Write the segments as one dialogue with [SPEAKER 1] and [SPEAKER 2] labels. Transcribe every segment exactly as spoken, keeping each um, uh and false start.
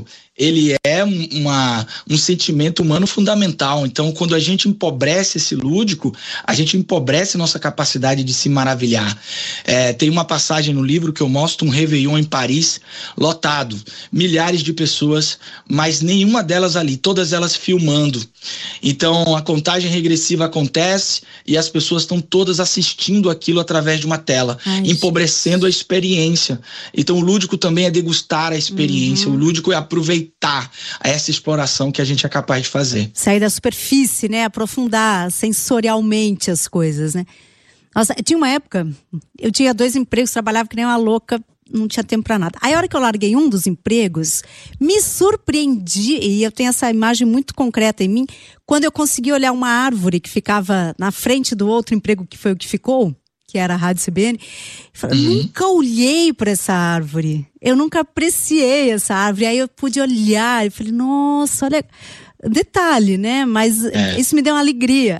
[SPEAKER 1] lúdico, ele é uma, um sentimento humano fundamental. Então, quando a gente empobrece esse lúdico, a gente empobrece nossa capacidade de se maravilhar. É, tem uma passagem no livro que eu mostro um Réveillon em Paris, lotado, milhares de pessoas, mas nenhuma delas ali, todas elas filmando. Então, a contagem regressiva acontece e as pessoas estão todas assistindo aquilo através de uma tela, Ai, empobrecendo gente. a experiência. Então, o lúdico também é degustar a experiência, uhum. o lúdico é aproveitar essa exploração que a gente é capaz de fazer.
[SPEAKER 2] Sair da superfície, né? Aprofundar sensorialmente as coisas, né? Nossa, tinha uma época, eu tinha dois empregos, trabalhava que nem uma louca, não tinha tempo pra nada. Aí a hora que eu larguei um dos empregos, me surpreendi, e eu tenho essa imagem muito concreta em mim, quando eu consegui olhar uma árvore que ficava na frente do outro emprego que foi o que ficou, que era a Rádio C B N, eu uhum. nunca olhei para essa árvore, eu nunca apreciei essa árvore, aí eu pude olhar e falei, nossa, olha, detalhe, né, mas é. isso me deu uma alegria.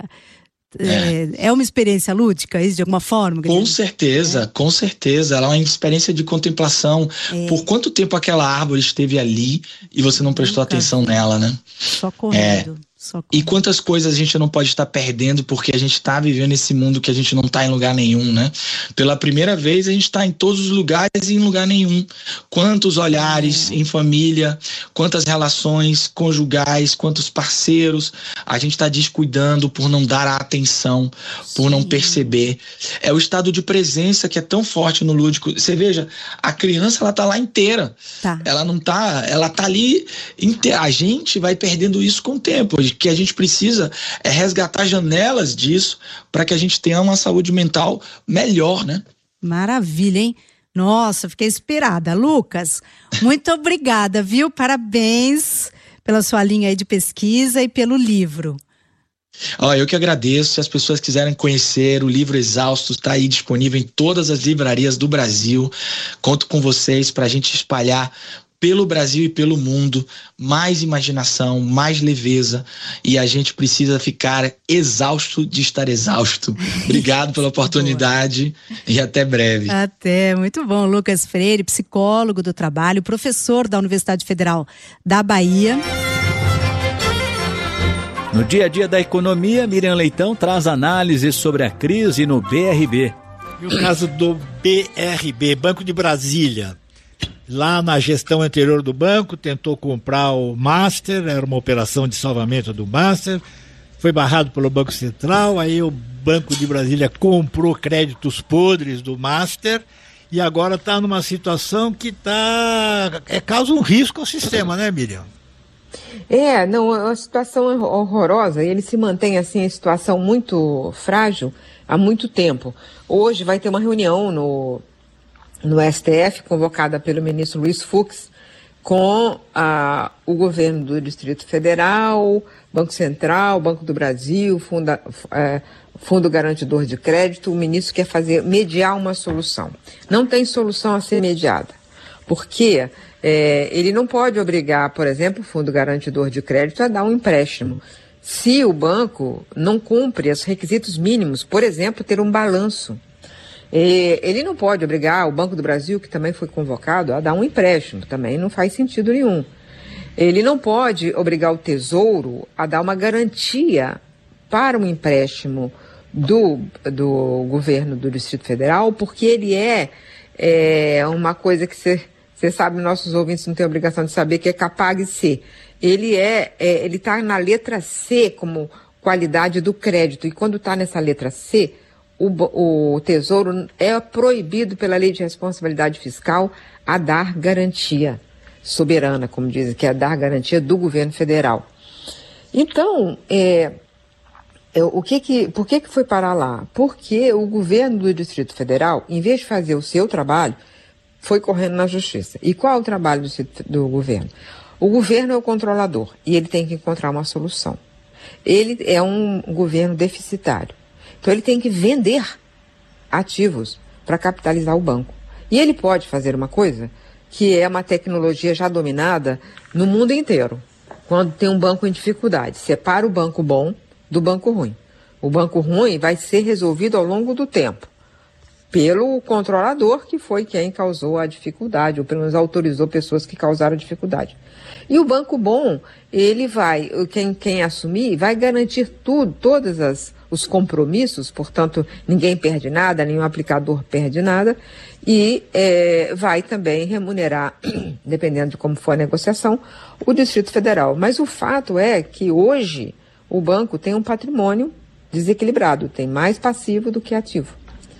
[SPEAKER 2] É. é uma experiência lúdica, isso de alguma forma?
[SPEAKER 1] Com certeza, é. com certeza, ela é uma experiência de contemplação, é. por quanto tempo aquela árvore esteve ali e você não prestou nunca atenção vi. nela, né?
[SPEAKER 2] Só correndo.
[SPEAKER 1] É. E quantas coisas a gente não pode estar perdendo porque a gente está vivendo esse mundo que a gente não está em lugar nenhum, né? Pela primeira vez a gente está em todos os lugares e em lugar nenhum. Quantos olhares é. em família, quantas relações conjugais, quantos parceiros a gente está descuidando por não dar a atenção, por Sim. não perceber. É o estado de presença que é tão forte no lúdico. Você veja, a criança ela tá lá inteira. Tá. Ela não tá, ela tá ali inteira. A gente vai perdendo isso com o tempo. Que a gente precisa é resgatar janelas disso para que a gente tenha uma saúde mental melhor, né?
[SPEAKER 2] Maravilha, hein? Nossa, fiquei inspirada. Lucas, muito obrigada, viu? Parabéns pela sua linha aí de pesquisa e pelo livro.
[SPEAKER 1] Ó, eu que agradeço. Se as pessoas quiserem conhecer, o livro Exausto está aí disponível em todas as livrarias do Brasil. Conto com vocês para a gente espalhar pelo Brasil e pelo mundo, mais imaginação, mais leveza, e a gente precisa ficar exausto de estar exausto. Obrigado pela oportunidade e até breve.
[SPEAKER 2] Até, muito bom. Lucas Freire, psicólogo do trabalho, professor da Universidade Federal da Bahia.
[SPEAKER 3] No dia a dia da economia, Miriam Leitão traz análises sobre a crise no B R B.
[SPEAKER 4] E o caso do B R B, Banco de Brasília. Lá na gestão anterior do banco, tentou comprar o Master, era uma operação de salvamento do Master, foi barrado pelo Banco Central, aí o Banco de Brasília comprou créditos podres do Master e agora está numa situação que tá, é, causa um risco ao sistema, né, Miriam?
[SPEAKER 5] É, não, é uma situação horrorosa, e ele se mantém assim, em situação muito frágil há muito tempo. Hoje vai ter uma reunião no... no S T F, convocada pelo ministro Luiz Fux, com a, o governo do Distrito Federal, Banco Central, Banco do Brasil, Funda, é, Fundo Garantidor de Crédito. O ministro quer fazer, mediar uma solução. Não tem solução a ser mediada, porque é, ele não pode obrigar, por exemplo, o Fundo Garantidor de Crédito a dar um empréstimo se o banco não cumpre os requisitos mínimos, por exemplo, ter um balanço. Ele não pode obrigar o Banco do Brasil, que também foi convocado, a dar um empréstimo, também não faz sentido nenhum. Ele não pode obrigar o Tesouro a dar uma garantia para um empréstimo do, do governo do Distrito Federal, porque ele é, é uma coisa que você sabe, nossos ouvintes não têm obrigação de saber, que é Capag-C. Ele é, é, ele está na letra C como qualidade do crédito, e quando está nessa letra C, O, o Tesouro é proibido pela Lei de Responsabilidade Fiscal a dar garantia soberana, como dizem, que é dar garantia do governo federal. Então, é, é, o que que, por que que foi parar lá? Porque o governo do Distrito Federal, em vez de fazer o seu trabalho, foi correndo na justiça. E qual é o trabalho do, do governo? O governo é o controlador e ele tem que encontrar uma solução. Ele é um governo deficitário. Então ele tem que vender ativos para capitalizar o banco. E ele pode fazer uma coisa que é uma tecnologia já dominada no mundo inteiro. Quando tem um banco em dificuldade, separa o banco bom do banco ruim. O banco ruim vai ser resolvido ao longo do tempo pelo controlador, que foi quem causou a dificuldade, ou pelo menos autorizou pessoas que causaram dificuldade. E o banco bom, ele vai, quem, quem assumir, vai garantir tudo, todas as os compromissos, portanto, ninguém perde nada, nenhum aplicador perde nada, e é, vai também remunerar, dependendo de como for a negociação, o Distrito Federal. Mas o fato é que hoje o banco tem um patrimônio desequilibrado, tem mais passivo do que ativo.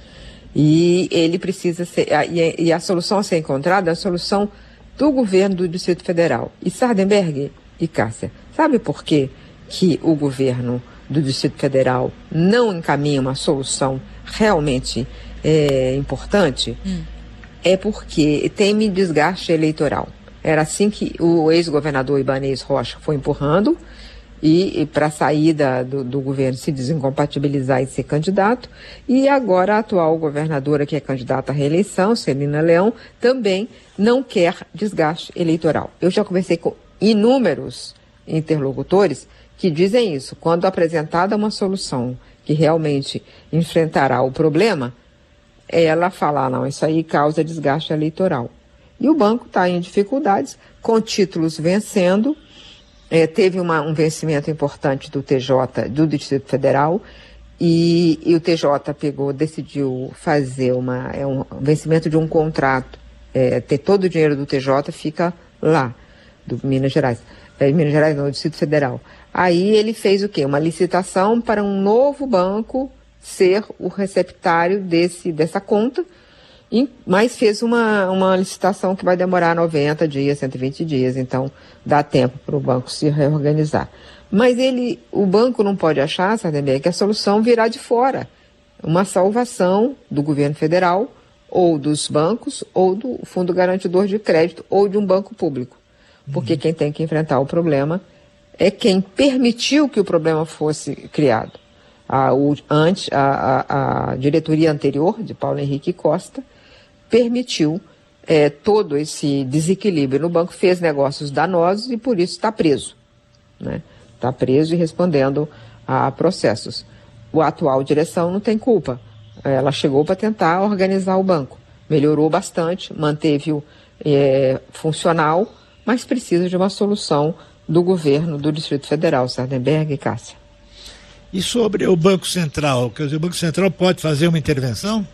[SPEAKER 5] E ele precisa ser, e a solução a ser encontrada é a solução do governo do Distrito Federal. E Sardenberg e Cássia, sabe por quê que o governo do Distrito Federal não encaminha uma solução realmente é, importante? Hum. É porque teme desgaste eleitoral. Era assim que o ex-governador Ibanez Rocha foi empurrando e, e para a saída do, do governo se desincompatibilizar e ser candidato, e agora a atual governadora, que é candidata à reeleição, Celina Leão, também não quer desgaste eleitoral. Eu já conversei com inúmeros interlocutores que dizem isso. Quando apresentada uma solução que realmente enfrentará o problema, ela fala, ah, não, isso aí causa desgaste eleitoral. E o banco está em dificuldades, com títulos vencendo, é, teve uma, um vencimento importante do T J, do Distrito Federal, e, e o T J pegou, decidiu fazer uma, é um vencimento de um contrato, é, ter todo o dinheiro do T J fica lá, do Minas Gerais, é, Minas Gerais não, do Distrito Federal. Aí ele fez o quê? Uma licitação para um novo banco ser o receptário desse, dessa conta, mas fez uma, uma licitação que vai demorar noventa dias, cento e vinte dias, então dá tempo para o banco se reorganizar. Mas ele, o banco não pode achar, Sardenberg, que a solução virá de fora. Uma salvação do governo federal, ou dos bancos, ou do Fundo Garantidor de Crédito, ou de um banco público. Porque uhum. quem tem que enfrentar o problema é quem permitiu que o problema fosse criado. A, o, antes, a, a, a diretoria anterior, de Paulo Henrique Costa, permitiu é, todo esse desequilíbrio no banco, fez negócios danosos e por isso está preso. Né? Está preso e respondendo a processos. A atual direção não tem culpa. Ela chegou para tentar organizar o banco. Melhorou bastante, manteve-o é, funcional, mas precisa de uma solução do governo do Distrito Federal, Sardenberg e Cássia.
[SPEAKER 4] E sobre o Banco Central, quer dizer, o Banco Central pode fazer uma intervenção?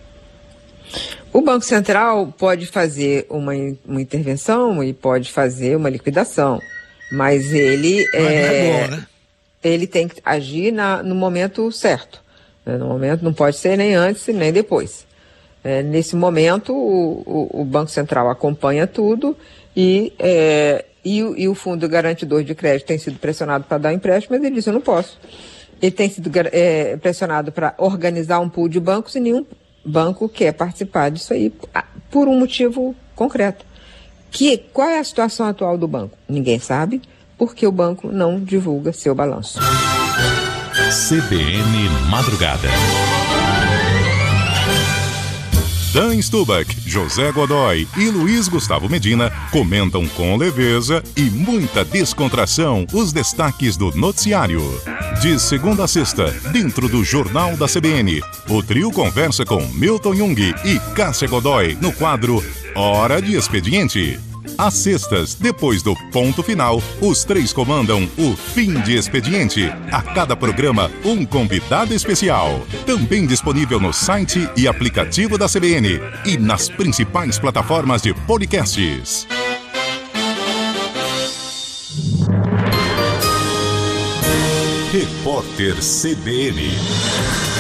[SPEAKER 5] O Banco Central pode fazer uma, uma intervenção e pode fazer uma liquidação, mas ele, mas é, é bom, né? Ele tem que agir na, no momento certo. Né? No momento não pode ser nem antes nem depois. É, nesse momento o, o, o Banco Central acompanha tudo e, é, e, o, e o Fundo Garantidor de Crédito tem sido pressionado para dar empréstimo, mas ele disse, eu não posso. Ele tem sido é, pressionado para organizar um pool de bancos e nenhum banco quer participar disso aí por um motivo concreto. Que, qual é a situação atual do banco? Ninguém sabe, porque o banco não divulga seu balanço.
[SPEAKER 6] C B N Madrugada. Dan Stubach, José Godoy e Luiz Gustavo Medina comentam com leveza e muita descontração os destaques do noticiário. De segunda a sexta, dentro do Jornal da C B N, o trio conversa com Milton Jung e Cássia Godoy no quadro Hora de Expediente. Às sextas, depois do ponto final, os três comandam o Fim de Expediente. A cada programa, um convidado especial. Também disponível no site e aplicativo da C B N e nas principais plataformas de podcasts. Repórter C B N.